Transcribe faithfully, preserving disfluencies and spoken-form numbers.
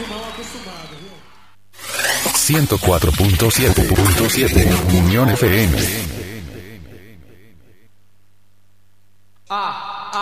ciento cuatro punto siete Unión F M. Ah.